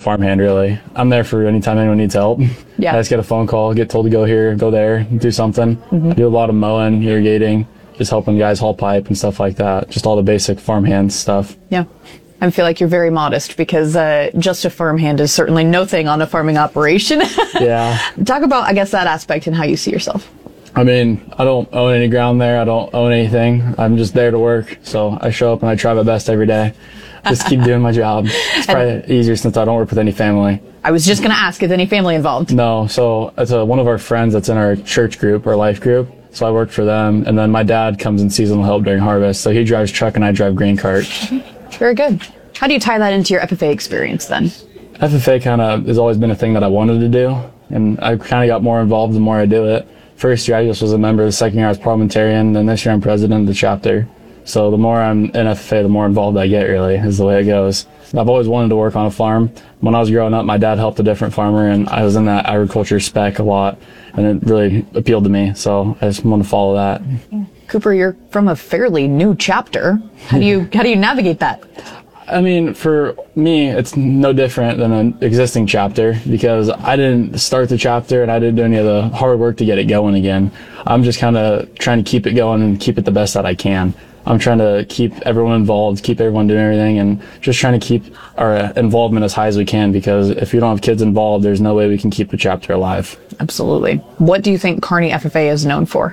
farmhand, really. I'm there for anytime anyone needs help. Yeah. I just get a phone call, get told to go here, go there, do something. Mm-hmm. Do a lot of mowing, irrigating, just helping guys haul pipe and stuff like that. Just all the basic farmhand stuff. Yeah. I feel like you're very modest because just a farmhand is certainly no thing on a farming operation. Yeah. Talk about, I guess, that aspect and how you see yourself. I mean, I don't own any ground there. I don't own anything. I'm just there to work. So I show up and I try my best every day. Just keep doing my job. It's probably easier since I don't work with any family. I was just going to ask, is any family involved? No. So it's one of our friends that's in our church group, our life group. So I work for them. And then my dad comes in seasonal help during harvest. So he drives truck and I drive grain cart. Very good. How do you tie that into your FFA experience then? FFA kind of has always been a thing that I wanted to do. And I kind of got more involved the more I do it. First year I just was a member. The second year I was parliamentarian. And this year I'm president of the chapter. So the more I'm in FFA, the more involved I get, really, is the way it goes. I've always wanted to work on a farm. When I was growing up, my dad helped a different farmer, and I was in that agriculture spec a lot, and it really appealed to me. So I just want to follow that. Cooper, you're from a fairly new chapter. How do you navigate that? I mean, for me, it's no different than an existing chapter because I didn't start the chapter and I didn't do any of the hard work to get it going again. I'm just kind of trying to keep it going and keep it the best that I can. I'm trying to keep everyone involved, keep everyone doing everything, and just trying to keep our involvement as high as we can because if you don't have kids involved, there's no way we can keep the chapter alive. Absolutely. What do you think Kearney FFA is known for?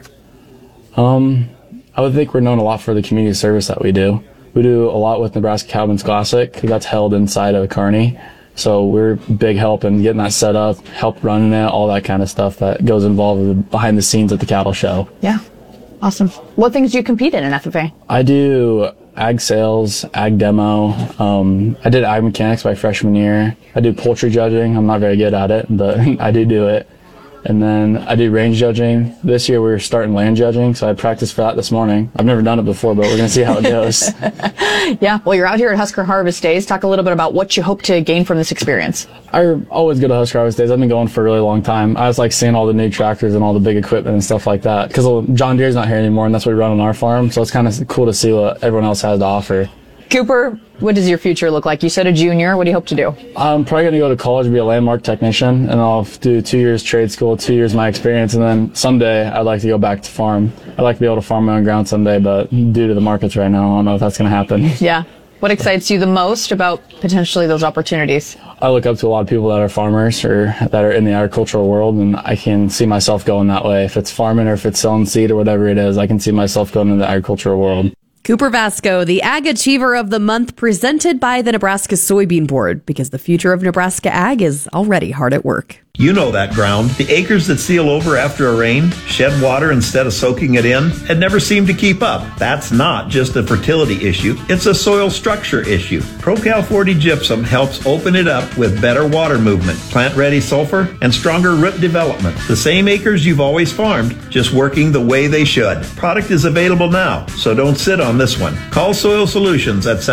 I would think we're known a lot for the community service that we do. We do a lot with Nebraska Cowmen's Classic. That's held inside of Kearney. So we're big help in getting that set up, help running it, all that kind of stuff that goes involved with behind the scenes at the cattle show. Yeah. Awesome. What things do you compete in FFA? I do ag sales, ag demo. I did ag mechanics my freshman year. I do poultry judging. I'm not very good at it, but I do it. And then I do range judging. This year we're starting land judging, so I practiced for that this morning. I've never done it before, but we're going to see how it goes. Yeah, well, you're out here at Husker Harvest Days. Talk a little bit about what you hope to gain from this experience. I always go to Husker Harvest Days. I've been going for a really long time. I just like seeing all the new tractors and all the big equipment and stuff like that. Because John Deere's not here anymore, and that's what we run on our farm, so it's kind of cool to see what everyone else has to offer. Cooper, what does your future look like? You said a junior. What do you hope to do? I'm probably going to go to college and be a landmark technician, and I'll do 2 years trade school, 2 years my experience, and then someday I'd like to go back to farm. I'd like to be able to farm my own ground someday, but due to the markets right now, I don't know if that's going to happen. Yeah. What excites you the most about potentially those opportunities? I look up to a lot of people that are farmers or that are in the agricultural world, and I can see myself going that way. If it's farming or if it's selling seed or whatever it is, I can see myself going into the agricultural world. Cooper Vasco, the Ag Achiever of the Month, presented by the Nebraska Soybean Board, because the future of Nebraska ag is already hard at work. You know that ground. The acres that seal over after a rain, shed water instead of soaking it in, and never seem to keep up. That's not just a fertility issue, it's a soil structure issue. ProCal 40 Gypsum helps open it up with better water movement, plant-ready sulfur, and stronger root development. The same acres you've always farmed, just working the way they should. Product is available now, so don't sit on this one. Call Soil Solutions at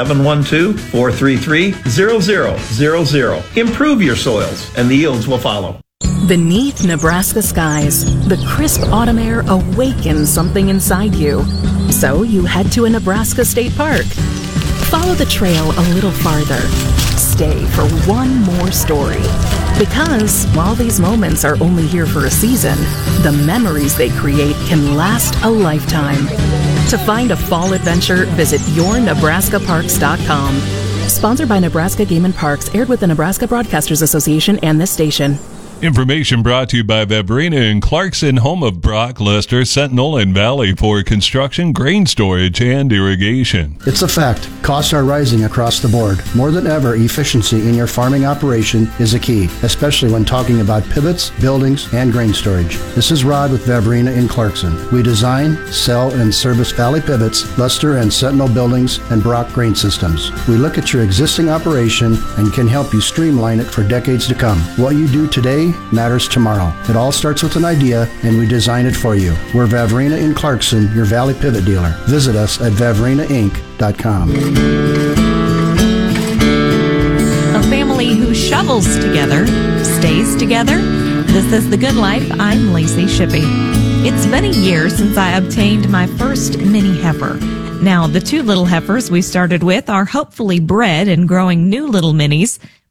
712-433-0000. Improve your soils, and the yields will follow. Beneath Nebraska skies, the crisp autumn air awakens something inside you. So you head to a Nebraska state park. Follow the trail a little farther. Stay for one more story. Because while these moments are only here for a season, the memories they create can last a lifetime. To find a fall adventure, visit yournebraskaparks.com. Sponsored by Nebraska Game and Parks, aired with the Nebraska Broadcasters Association and this station. Information brought to you by Vavrina and Clarkson, home of Brock, Lester, Sentinel, and Valley for construction, grain storage, and irrigation. It's a fact. Costs are rising across the board. More than ever, efficiency in your farming operation is a key, especially when talking about pivots, buildings, and grain storage. This is Rod with Vavrina in Clarkson. We design, sell, and service Valley pivots, Lester and Sentinel buildings, and Brock grain systems. We look at your existing operation and can help you streamline it for decades to come. What you do today matters tomorrow. It all starts with an idea, and we design it for you. We're Vavrina in Clarkson, your Valley Pivot dealer. Visit us at vavrinainc.com. A family who shovels together stays together. This is The Good Life. I'm Lacey Shippey. It's been a year since I obtained my first mini heifer. Now, the two little heifers we started with are hopefully bred and growing new little minis,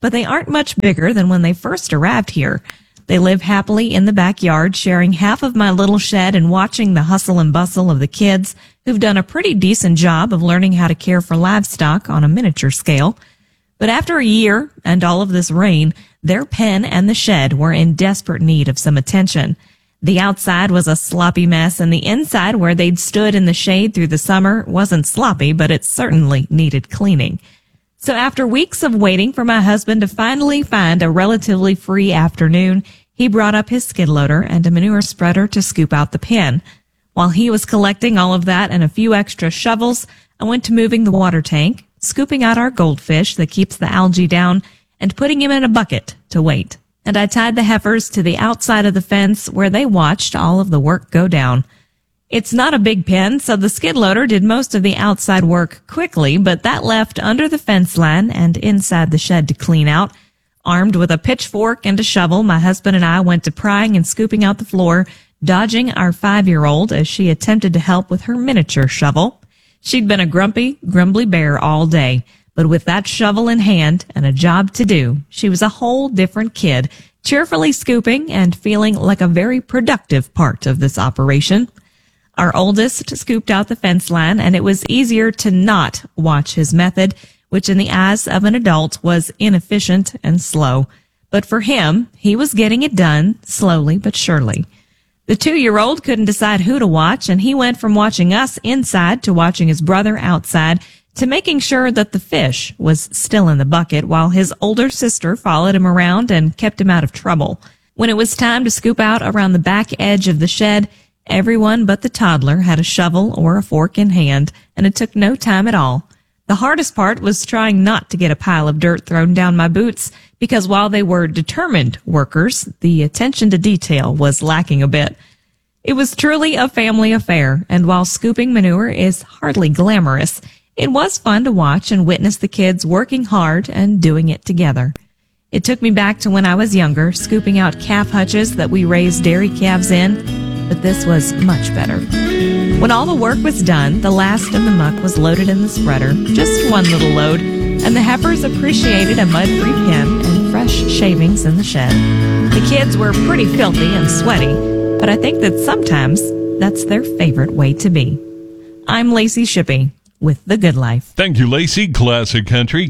but they aren't much bigger than when they first arrived here. They live happily in the backyard, sharing half of my little shed and watching the hustle and bustle of the kids, who've done a pretty decent job of learning how to care for livestock on a miniature scale. But after a year and all of this rain, their pen and the shed were in desperate need of some attention. The outside was a sloppy mess, and the inside, where they'd stood in the shade through the summer, wasn't sloppy, but it certainly needed cleaning. So after weeks of waiting for my husband to finally find a relatively free afternoon, he brought up his skid loader and a manure spreader to scoop out the pen. While he was collecting all of that and a few extra shovels, I went to moving the water tank, scooping out our goldfish that keeps the algae down, and putting him in a bucket to wait. And I tied the heifers to the outside of the fence where they watched all of the work go down. It's not a big pen, so the skid loader did most of the outside work quickly, but that left under the fence line and inside the shed to clean out. Armed with a pitchfork and a shovel, my husband and I went to prying and scooping out the floor, dodging our 5-year-old as she attempted to help with her miniature shovel. She'd been a grumbly bear all day, but with that shovel in hand and a job to do, she was a whole different kid, cheerfully scooping and feeling like a very productive part of this operation. Our oldest scooped out the fence line, and it was easier to not watch his method, which in the eyes of an adult was inefficient and slow. But for him, he was getting it done slowly but surely. The 2-year-old couldn't decide who to watch, and he went from watching us inside to watching his brother outside to making sure that the fish was still in the bucket while his older sister followed him around and kept him out of trouble. When it was time to scoop out around the back edge of the shed, everyone but the toddler had a shovel or a fork in hand, and it took no time at all. The hardest part was trying not to get a pile of dirt thrown down my boots, because while they were determined workers, the attention to detail was lacking a bit. It was truly a family affair, and while scooping manure is hardly glamorous, it was fun to watch and witness the kids working hard and doing it together. It took me back to when I was younger, scooping out calf hutches that we raised dairy calves in, but this was much better. When all the work was done, the last of the muck was loaded in the spreader, just one little load, and the heifers appreciated a mud-free pen and fresh shavings in the shed. The kids were pretty filthy and sweaty, but I think that sometimes that's their favorite way to be. I'm Lacey Shippey with The Good Life. Thank you, Lacey. Classic Country,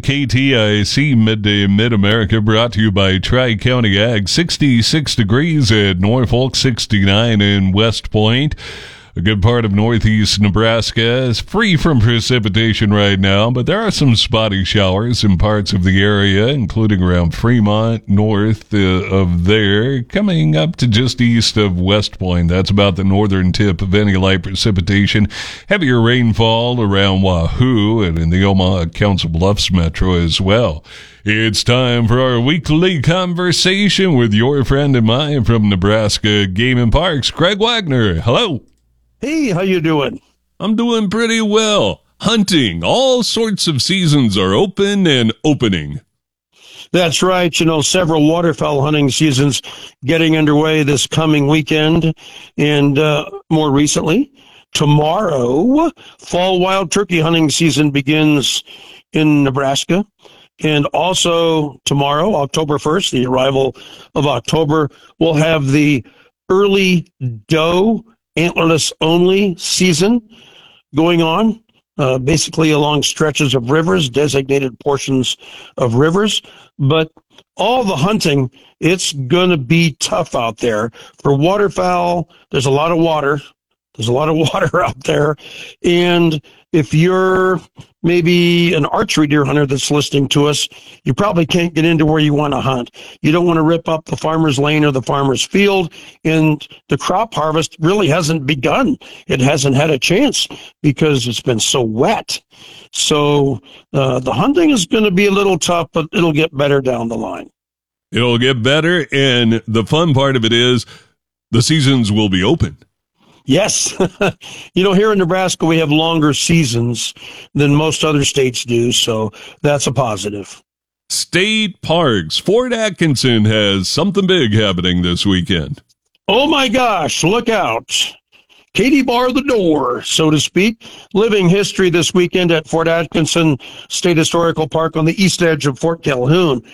KTIC Midday Mid-America, brought to you by Tri-County Ag. 66 degrees at Norfolk, 69 in West Point. A good part of northeast Nebraska is free from precipitation right now, but there are some spotty showers in parts of the area, including around Fremont, north of there, coming up to just east of West Point. That's about the northern tip of any light precipitation. Heavier rainfall around Wahoo and in the Omaha Council Bluffs metro as well. It's time for our weekly conversation with your friend and mine from Nebraska Game and Parks, Craig Wagner. Hello. Hey, how you doing? I'm doing pretty well. Hunting. All sorts of seasons are open and opening. That's right. You know, several waterfowl hunting seasons getting underway this coming weekend. And more recently, tomorrow, fall wild turkey hunting season begins in Nebraska. And also tomorrow, October 1st, the arrival of October, we'll have the early doe antlerless only season going on, basically along stretches of rivers, designated portions of rivers. But all the hunting, it's going to be tough out there. For waterfowl, there's a lot of water. There's a lot of water out there. And if you're maybe an archery deer hunter that's listening to us, you probably can't get into where you want to hunt. You don't want to rip up the farmer's lane or the farmer's field. And the crop harvest really hasn't begun. It hasn't had a chance because it's been so wet. So the hunting is going to be a little tough, but it'll get better down the line. It'll get better. And the fun part of it is the seasons will be open. Yes. You know, here in Nebraska, we have longer seasons than most other states do, so that's a positive. State parks. Fort Atkinson has something big happening this weekend. Oh, my gosh, look out. Katie bar the door, so to speak. Living history this weekend at Fort Atkinson State Historical Park on the east edge of Fort Calhoun.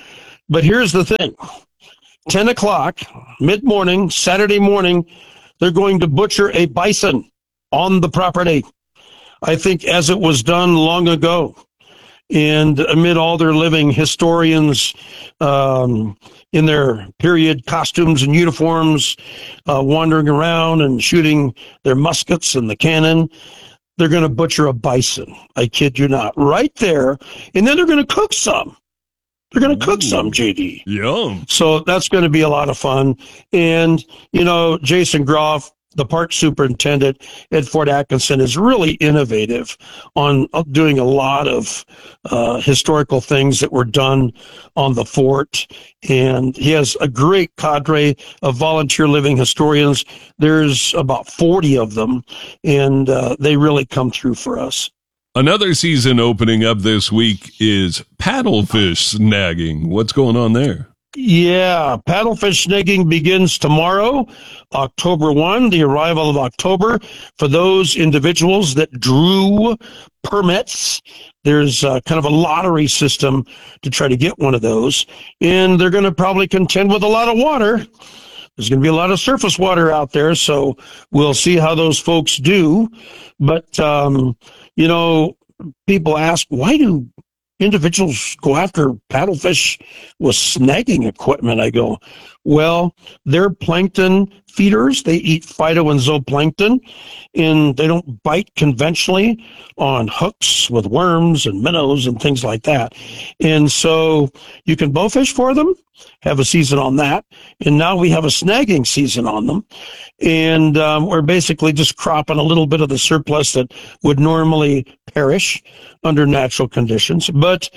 But here's the thing. 10 o'clock, mid-morning, Saturday morning, they're going to butcher a bison on the property. I think as it was done long ago. And amid all their living historians in their period costumes and uniforms, wandering around and shooting their muskets and the cannon, they're going to butcher a bison. I kid you not. Right there. And then they're going to cook some. They're going to cook some, JD. Yum. So that's going to be a lot of fun. And, you know, Jason Groff, the park superintendent at Fort Atkinson, is really innovative on doing a lot of historical things that were done on the fort. And he has a great cadre of volunteer living historians. There's about 40 of them, and they really come through for us. Another season opening up this week is paddlefish snagging. What's going on there? Yeah, paddlefish snagging begins tomorrow, October 1, the arrival of October. For those individuals that drew permits, there's kind of a lottery system to try to get one of those. And they're going to probably contend with a lot of water. There's going to be a lot of surface water out there, so we'll see how those folks do. But, you know, people ask, why do individuals go after paddlefish with snagging equipment? I go, well, they're plankton feeders. They eat phyto and zooplankton, and they don't bite conventionally on hooks with worms and minnows and things like that. And so you can bowfish for them, have a season on that, and now we have a snagging season on them. And we're basically just cropping a little bit of the surplus that would normally perish under natural conditions. But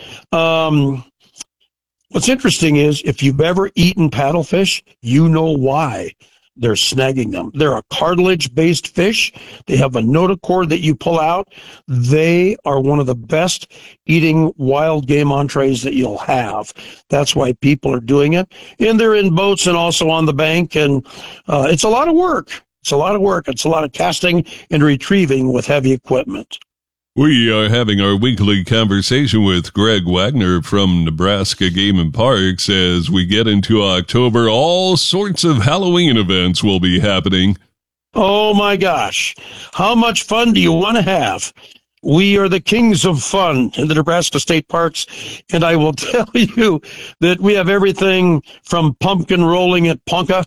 what's interesting is if you've ever eaten paddlefish, you know why they're snagging them. They're a cartilage-based fish. They have a notochord that you pull out. They are one of the best eating wild game entrees that you'll have. That's why people are doing it. And they're in boats and also on the bank. And it's a lot of work. It's a lot of work. It's a lot of casting and retrieving with heavy equipment. We are having our weekly conversation with Greg Wagner from Nebraska Game and Parks. As we get into October, all sorts of Halloween events will be happening. Oh my gosh. How much fun do you want to have? We are the kings of fun in the Nebraska State Parks, and I will tell you that we have everything from pumpkin rolling at Ponca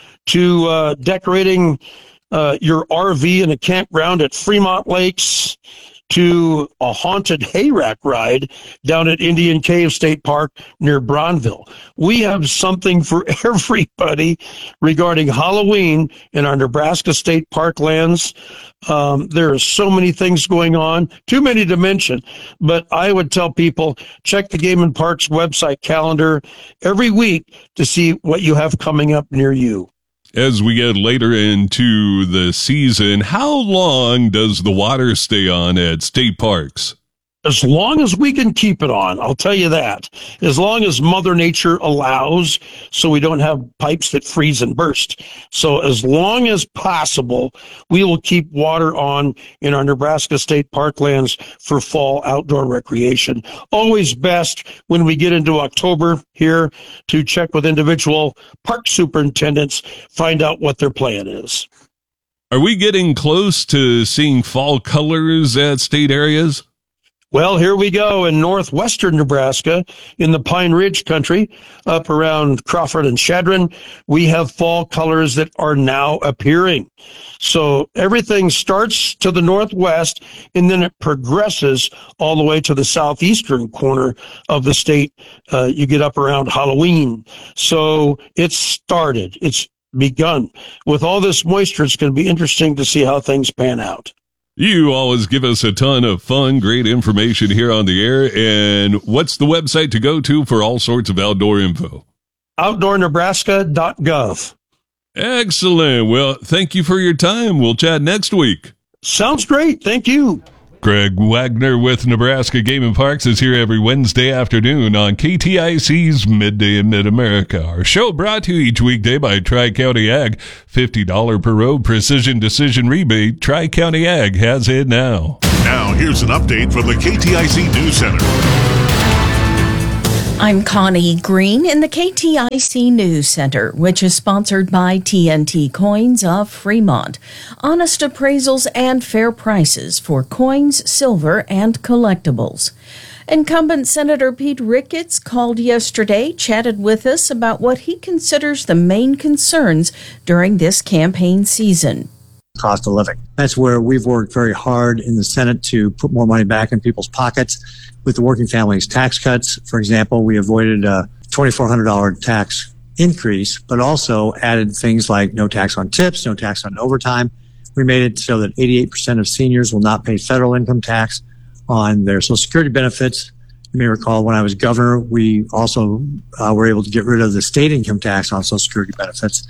to decorating your RV in a campground at Fremont Lakes, to a haunted hayrack ride down at Indian Cave State Park near Bronville. We have something for everybody regarding Halloween in our Nebraska State Park lands. There are so many things going on, too many to mention, but I would tell people, check the Game and Parks website calendar every week to see what you have coming up near you. As we get later into the season, how long does the water stay on at state parks? As long as we can keep it on, I'll tell you that. As long as Mother Nature allows, so we don't have pipes that freeze and burst. So as long as possible, we will keep water on in our Nebraska State Parklands for fall outdoor recreation. Always best when we get into October here to check with individual park superintendents, find out what their plan is. Are we getting close to seeing fall colors at state areas? Well, here we go in northwestern Nebraska, in the Pine Ridge country, up around Crawford and Shadron. We have fall colors that are now appearing. So everything starts to the northwest, and then it progresses all the way to the southeastern corner of the state. You get up around Halloween. So it's started. It's begun. With all this moisture, it's going to be interesting to see how things pan out. You always give us a ton of fun, great information here on the air. And what's the website to go to for all sorts of outdoor info? OutdoorNebraska.gov. Excellent. Well, thank you for your time. We'll chat next week. Sounds great. Thank you. Greg Wagner with Nebraska Game and Parks is here every Wednesday afternoon on KTIC's Midday in Mid-America. Our show brought to you each weekday by Tri-County Ag. $50 per row precision decision rebate. Tri-County Ag has it now. Now here's an update from the KTIC News Center. I'm Connie Green in the KTIC News Center, which is sponsored by TNT Coins of Fremont. Honest appraisals and fair prices for coins, silver, and collectibles. Incumbent Senator Pete Ricketts called yesterday, chatted with us about what he considers the main concerns during this campaign season. Cost of living. That's where we've worked very hard in the Senate to put more money back in people's pockets with the working families tax cuts. For example, we avoided a $2,400 tax increase, but also added things like no tax on tips, no tax on overtime. We made it so that 88% of seniors will not pay federal income tax on their Social Security benefits. You may recall when I was governor, we also were able to get rid of the state income tax on Social Security benefits.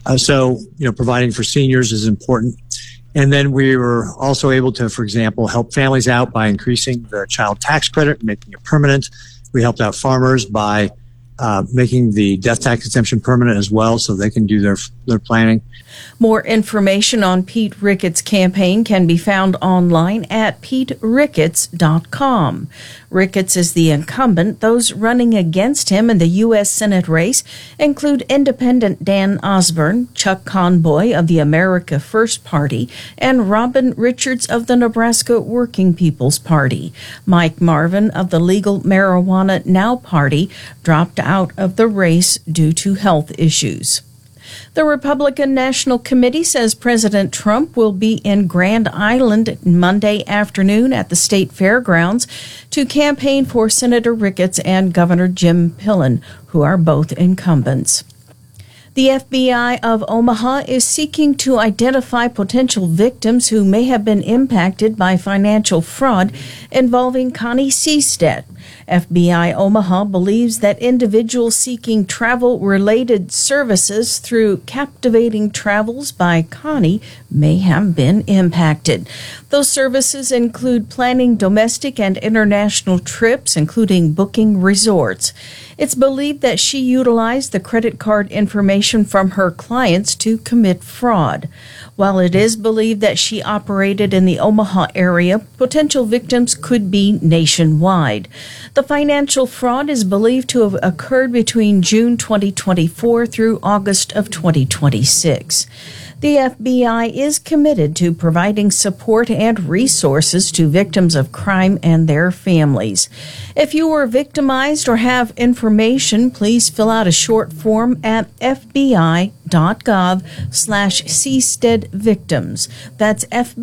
Providing for seniors is important. And then we were also able to, for example, help families out by increasing the child tax credit, making it permanent. We helped out farmers by making the death tax exemption permanent as well so they can do their planning. More information on Pete Ricketts' campaign can be found online at PeteRicketts.com. Ricketts is the incumbent. Those running against him in the U.S. Senate race include independent Dan Osborne, Chuck Conboy of the America First Party, and Robin Richards of the Nebraska Working People's Party. Mike Marvin of the Legal Marijuana Now Party dropped out of the race due to health issues. The Republican National Committee says President Trump will be in Grand Island Monday afternoon at the state fairgrounds to campaign for Senator Ricketts and Governor Jim Pillen, who are both incumbents. The FBI of Omaha is seeking to identify potential victims who may have been impacted by financial fraud involving Connie Seastead. FBI Omaha believes that individuals seeking travel-related services through Captivating Travels by Connie may have been impacted. Those services include planning domestic and international trips, including booking resorts. It's believed that she utilized the credit card information from her clients to commit fraud. While it is believed that she operated in the Omaha area, potential victims could be nationwide. The financial fraud is believed to have occurred between June 2024 through August of 2026. The FBI is committed to providing support and resources to victims of crime and their families. If you were victimized or have information, please fill out a short form at fbi.gov/CSteadVictims. That's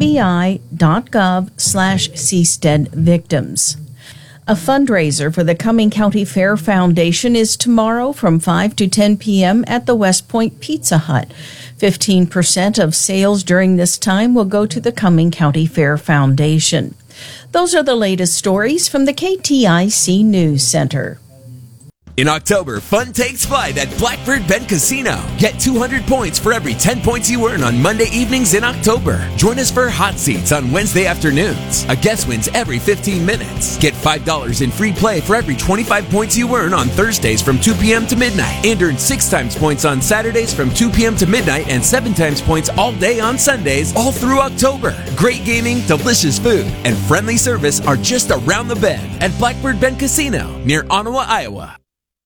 fbi.gov/CSteadVictims. A fundraiser for the Cumming County Fair Foundation is tomorrow from 5 to 10 p.m. at the West Point Pizza Hut. 15% of sales during this time will go to the Cumming County Fair Foundation. Those are the latest stories from the KTIC News Center. In October, fun takes flight at Blackbird Bend Casino. Get 200 points for every 10 points you earn on Monday evenings in October. Join us for hot seats on Wednesday afternoons. A guest wins every 15 minutes. Get $5 in free play for every 25 points you earn on Thursdays from 2 p.m. to midnight. And earn 6 times points on Saturdays from 2 p.m. to midnight and 7 times points all day on Sundays, all through October. Great gaming, delicious food, and friendly service are just around the bend at Blackbird Bend Casino near Ottawa, Iowa.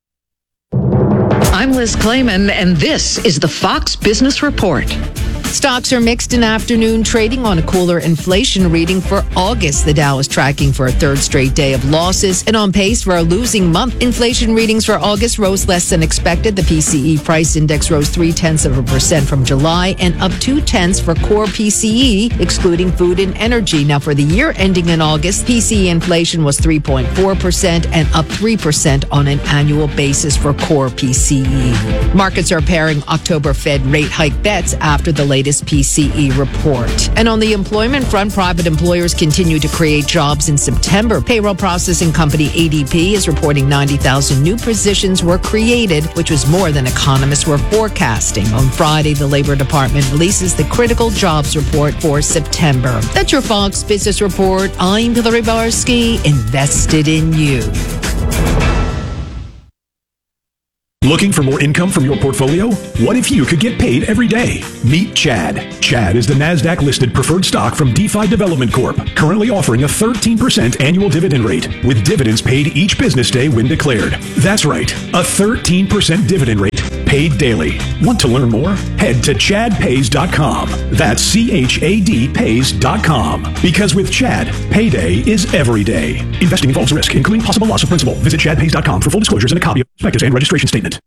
I'm Liz Clayman, and this is the Fox Business Report. Stocks are mixed in afternoon trading on a cooler inflation reading for August. The Dow is tracking for a third straight day of losses and on pace for a losing month. Inflation readings for August rose less than expected. The PCE price index rose 0.3% from July and up 0.2 for core PCE, excluding food and energy. Now, for the year ending in August, PCE inflation was 3.4% and up 3% on an annual basis for core PCE. Markets are pairing October Fed rate hike bets after the latest PCE report. And on the employment front, private employers continue to create jobs in September. Payroll processing company ADP is reporting 90,000 new positions were created, which was more than economists were forecasting. On Friday, the Labor Department releases the critical jobs report for September. That's your Fox Business Report. I'm Hillary Barsky, invested in you. Looking for more income from your portfolio? What if you could get paid every day? Meet Chad. Chad is the NASDAQ-listed preferred stock from DeFi Development Corp., currently offering a 13% annual dividend rate, with dividends paid each business day when declared. That's right, a 13% dividend rate paid daily. Want to learn more? Head to chadpays.com. That's CHAD pays.com. Because with Chad, payday is every day. Investing involves risk, including possible loss of principal. Visit chadpays.com for full disclosures and a copy of the prospectus and registration statement.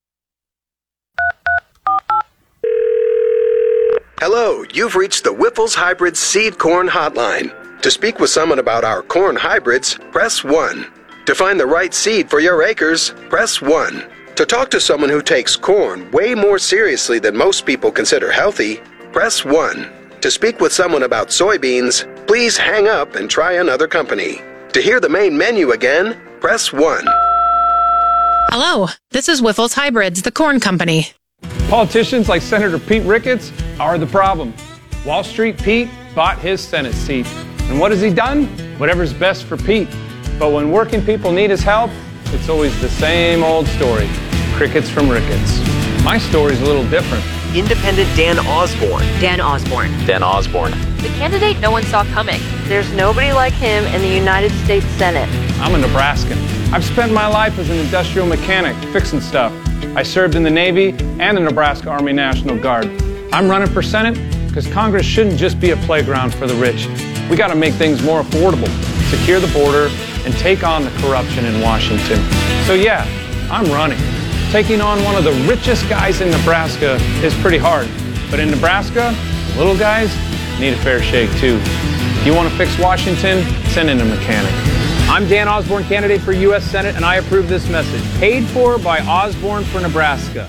Hello, you've reached the Whiffles Hybrid Seed Corn Hotline. To speak with someone about our corn hybrids, press 1. To find the right seed for your acres, press 1. To talk to someone who takes corn way more seriously than most people consider healthy, press 1. To speak with someone about soybeans, please hang up and try another company. To hear the main menu again, press 1. Hello, this is Whiffles Hybrids, the corn company. Politicians like Senator Pete Ricketts are the problem. Wall Street Pete bought his Senate seat. And what has he done? Whatever's best for Pete. But when working people need his help, it's always the same old story. Crickets from Ricketts. My story's a little different. Independent Dan Osborne. Dan Osborne. Dan Osborne. The candidate no one saw coming. There's nobody like him in the United States Senate. I'm a Nebraskan. I've spent my life as an industrial mechanic, fixing stuff. I served in the Navy and the Nebraska Army National Guard. I'm running for Senate because Congress shouldn't just be a playground for the rich. We got to make things more affordable, secure the border, and take on the corruption in Washington. So yeah, I'm running. Taking on one of the richest guys in Nebraska is pretty hard. But in Nebraska, the little guys need a fair shake too. You want to fix Washington? Send in a mechanic. I'm Dan Osborne, candidate for U.S. Senate, and I approve this message. Paid for by Osborne for Nebraska.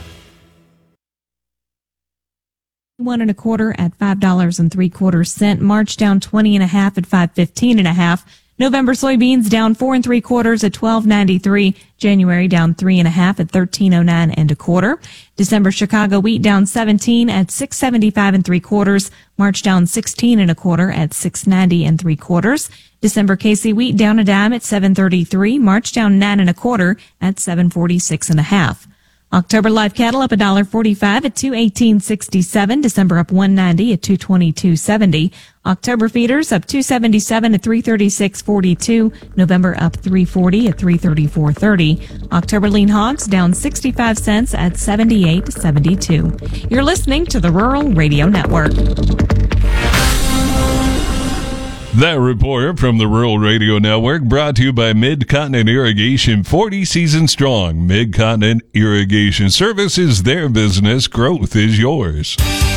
1 1/4 at $5.75. March down 20.5 at $5.15.5. November soybeans down 4 3/4 at $12.93. January down 3.5 at $13.09 1/4. December Chicago wheat down 17 at $6.75 3/4. March down 16 1/4 at $6.90 3/4. December KC wheat down a dime at $7.33. March down 9 1/4 at $7.46 1/2. October live cattle up $1.45 at $218.67. December up $1.90 at $222.70. October feeders up $2.77 at $336.42. November up $3.40 at $334.30. October lean hogs down 65 cents at $78.72. You're listening to the Rural Radio Network. That report from the Rural Radio Network brought to you by Mid-Continent Irrigation, 40 seasons strong. Mid-Continent Irrigation Service is their business. Growth is yours.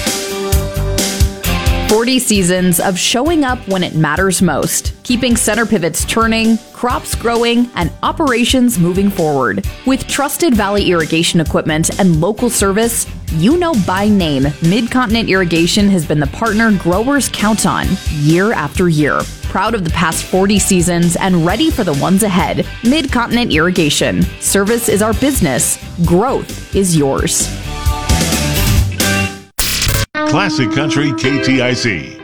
40 seasons of showing up when it matters most, keeping center pivots turning, crops growing, and operations moving forward. With trusted Valley irrigation equipment and local service, you know by name, Mid-Continent Irrigation has been the partner growers count on year after year. Proud of the past 40 seasons and ready for the ones ahead. Mid-Continent Irrigation. Service is our business. Growth is yours. Classic Country KTIC.